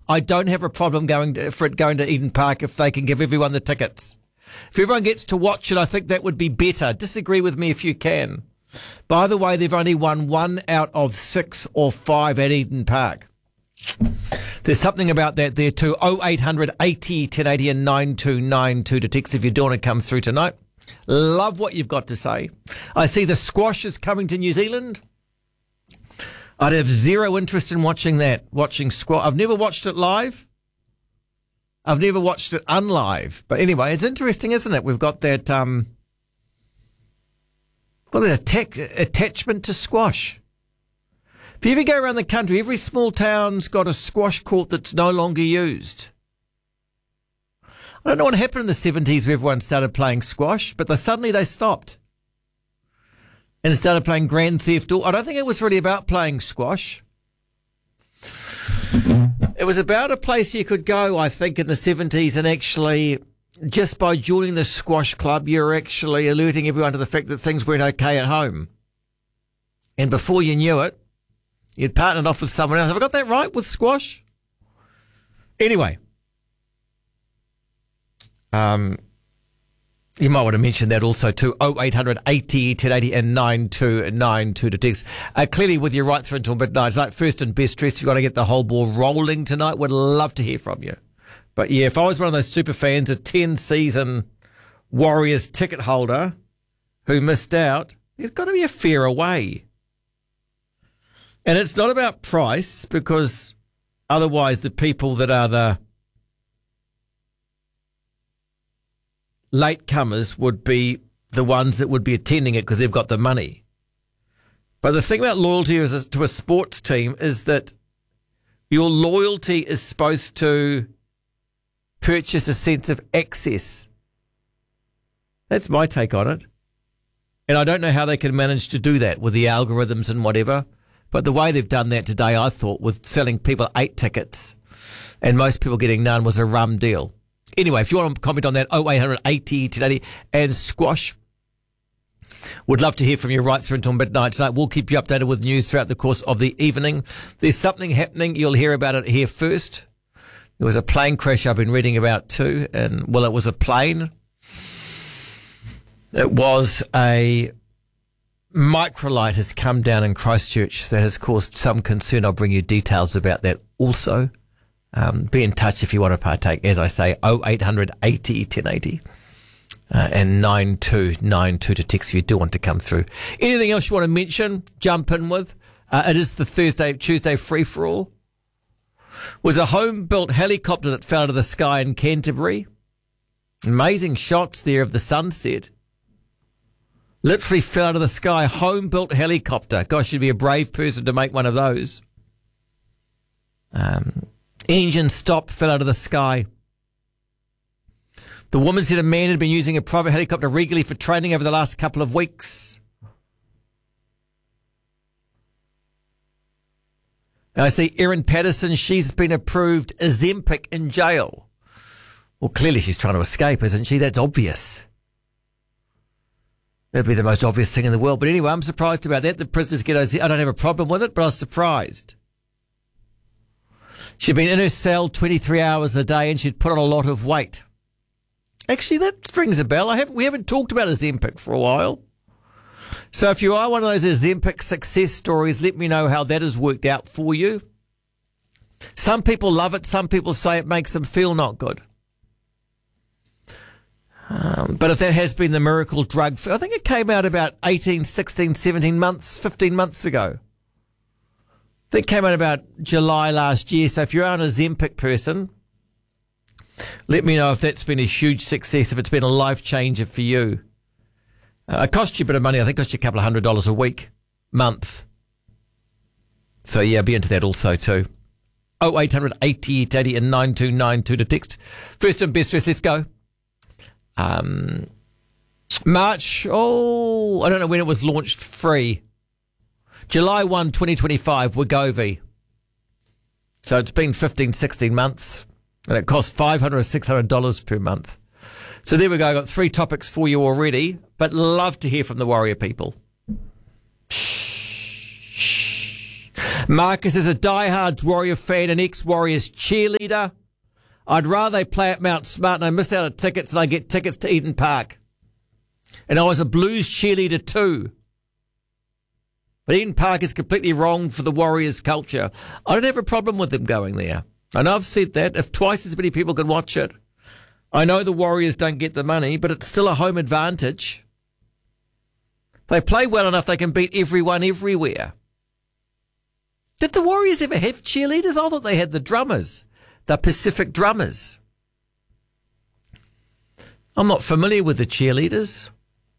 I don't have a problem going to Eden Park if they can give everyone the tickets. If everyone gets to watch it, I think that would be better. Disagree with me if you can. By the way, they've only won 1 out of 6 or 5 at Eden Park. There's something about that there too. 0800 80 1080 and 9292 to text if you do want to come through tonight. Love what you've got to say. I see the squash is coming to New Zealand. I'd have zero interest in watching squash. I've never watched it live. I've never watched it unlive. But anyway, it's interesting, isn't it? We've got that attachment to squash. If you ever go around the country, every small town's got a squash court that's no longer used. I don't know what happened in the 70s where everyone started playing squash, but suddenly they stopped and started playing Grand Theft Auto. I don't think it was really about playing squash. It was about a place you could go, I think, in the 70s, and actually, just by joining the squash club, you're actually alerting everyone to the fact that things weren't okay at home. And before you knew it, you'd partnered off with someone else. Have I got that right with squash? Anyway, you might want to mention that also too. 0800 80 1080 and 9292 to text. Clearly with you right through until midnight tonight. First and best dressed. You've got to get the whole ball rolling tonight. Would love to hear from you. But yeah, if I was one of those super fans, a 10-season Warriors ticket holder who missed out, there's got to be a fairer way. And it's not about price, because otherwise the people that are the latecomers would be the ones that would be attending it because they've got the money. But the thing about loyalty to a sports team is that your loyalty is supposed to purchase a sense of access. That's my take on it. And I don't know how they can manage to do that with the algorithms and whatever. But the way they've done that today, I thought, with selling people 8 tickets and most people getting none, was a rum deal. Anyway, if you want to comment on that, 0800 80 1080 and squash. Would love to hear from you right through until midnight tonight. We'll keep you updated with news throughout the course of the evening. There's something happening. You'll hear about it here first. There was a plane crash I've been reading about too. And, well, it was a plane. It was a microlight has come down in Christchurch that has caused some concern. I'll bring you details about that also. Be in touch if you want to partake. As I say, 0800 80 1080 and 9292 to text if you do want to come through. Anything else you want to mention, jump in with. It is the Tuesday free-for-all. Was a home-built helicopter that fell out of the sky in Canterbury. Amazing shots there of the sunset. Literally fell out of the sky. Home-built helicopter. Gosh, you'd be a brave person to make one of those. Engine stopped, fell out of the sky. The woman said a man had been using a private helicopter regularly for training over the last couple of weeks. And I see Erin Patterson, she's been approved Ozempic in jail. Well, clearly she's trying to escape, isn't she? That's obvious. That'd be the most obvious thing in the world. But anyway, I'm surprised about that. The prisoners get Ozempic. I don't have a problem with it, but I was surprised. She'd been in her cell 23 hours a day and she'd put on a lot of weight. Actually, that rings a bell. We haven't talked about Ozempic for a while. So if you are one of those Ozempic success stories, let me know how that has worked out for you. Some people love it. Some people say it makes them feel not good. But if that has been the miracle drug, I think it came out about 18, 16, 17 months, 15 months ago. I think it came out about July last year. So if you're an Ozempic person, let me know if that's been a huge success, if it's been a life changer for you. It cost you a bit of money. I think it cost you a couple of $100 a week, month. So yeah, be into that also too. 0800 80 80 and 9292 to text. First and best dress, let's go. March, I don't know when it was launched free. July 1, 2025, Wegovy. So it's been 15, 16 months, and it costs $500 or $600 per month. So there we go. I got 3 topics for you already, but love to hear from the Warrior people. Marcus is a diehard Warrior fan and ex-Warriors cheerleader. I'd rather they play at Mount Smart and I miss out on tickets than I get tickets to Eden Park. And I was a Blues cheerleader too. But Eden Park is completely wrong for the Warriors culture. I don't have a problem with them going there. I know I've said that. If twice as many people can watch it. I know the Warriors don't get the money, but it's still a home advantage. They play well enough they can beat everyone everywhere. Did the Warriors ever have cheerleaders? I thought they had the drummers, the Pacific Drummers. I'm not familiar with the cheerleaders.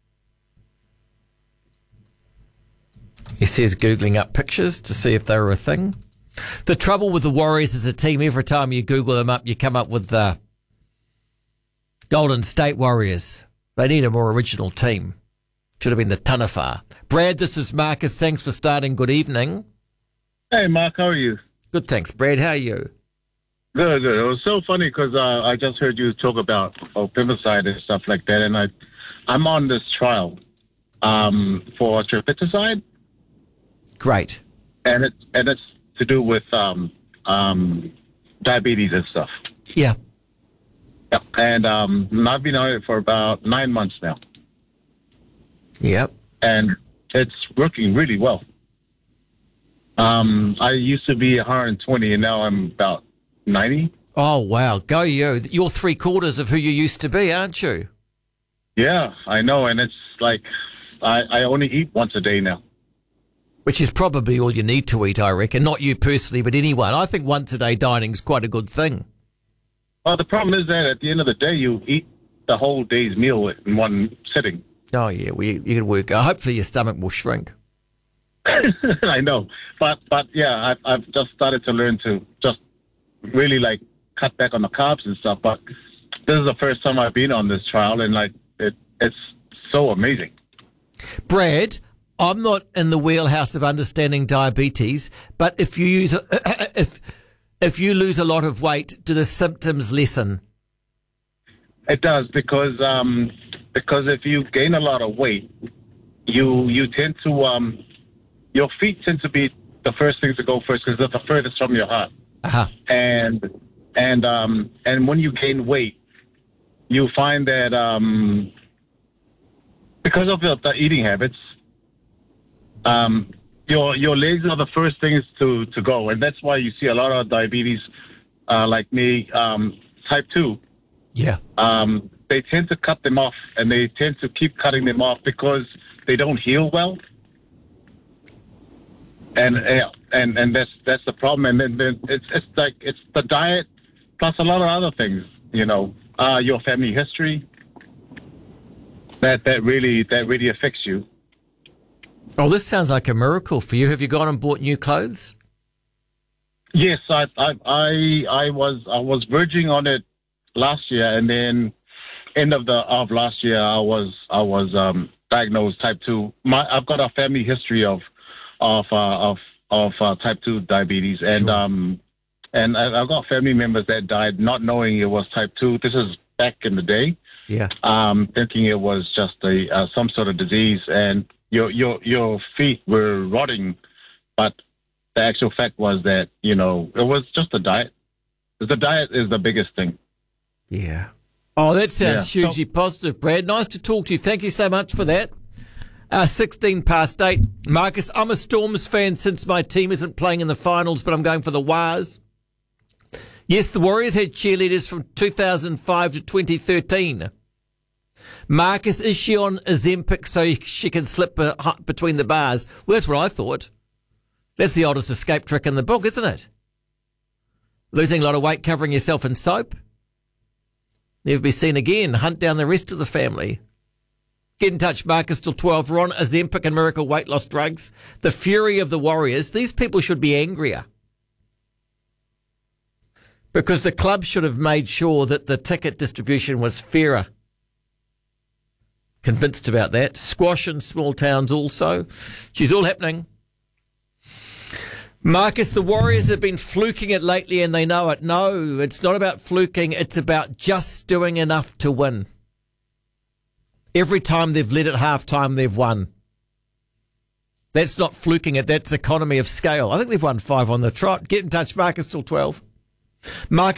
He says Googling up pictures to see if they were a thing. The trouble with the Warriors as a team, every time you Google them up, you come up with the Golden State Warriors. They need a more original team. Should have been the Taniwha. Brad, this is Marcus. Thanks for starting. Good evening. Hey, Mark, how are you? Good, thanks. Brad, how are you? Good. It was so funny because I just heard you talk about femicide and stuff like that, and I'm on this trial for tripticide. Great. And it's to do with diabetes and stuff. Yeah. Yep. And I've been on it for about 9 months now. Yep. And it's working really well. I used to be 120, and now I'm about 90. Oh, wow. Go you. You're 3/4 of who you used to be, aren't you? Yeah, I know. And it's like I only eat once a day now. Which is probably all you need to eat, I reckon. Not you personally, but anyone. I think once a day dining's quite a good thing. Well, the problem is that at the end of the day, you eat the whole day's meal in one sitting. Oh, yeah. Well, you can work. Hopefully your stomach will shrink. I know. But yeah, I've just started to learn to just really, like, cut back on the carbs and stuff. But this is the first time I've been on this trial, and, like, it's so amazing. Brad, I'm not in the wheelhouse of understanding diabetes, but if you use if you lose a lot of weight, do the symptoms lessen? It does, because if you gain a lot of weight, you tend to your feet tend to be the first things to go first because they're the furthest from your heart. Uh-huh. And when you gain weight, you find that because of the eating habits, your legs are the first things to go, and that's why you see a lot of diabetes, like me, type 2. Yeah. They tend to cut them off, and they tend to keep cutting them off because they don't heal well. And that's the problem. And then it's the diet plus a lot of other things, your family history that really affects you. Oh, this sounds like a miracle for you. Have you gone and bought new clothes? Yes, I was verging on it last year, and then end of last year I was diagnosed type 2. I've got a family history of type 2 diabetes, and Sure. And I've got family members that died not knowing it was type 2. This is back in the day. Yeah. Thinking it was just some sort of disease, and your feet were rotting, but the actual fact was that it was just a diet. The diet is the biggest thing. Yeah. Oh, that sounds hugely positive, Brad. Nice to talk to you. Thank you so much for that. 16 past 8. Marcus, I'm a Storms fan since my team isn't playing in the finals, but I'm going for the Wars. Yes, the Warriors had cheerleaders from 2005 to 2013. Marcus, is she on Ozempic so she can slip between the bars? Well, that's what I thought. That's the oldest escape trick in the book, isn't it? Losing a lot of weight, covering yourself in soap. Never be seen again. Hunt down the rest of the family. Get in touch, Marcus, till 12. We're on Ozempic and miracle weight loss drugs. The fury of the Warriors. These people should be angrier. Because the club should have made sure that the ticket distribution was fairer. Convinced about that. Squash in small towns also. She's all happening. Marcus, the Warriors have been fluking it lately and they know it. No, it's not about fluking. It's about just doing enough to win. Every time they've led at half-time, they've won. That's not fluking it. That's economy of scale. I think they've won 5 on the trot. Get in touch. Marcus till 12. Marcus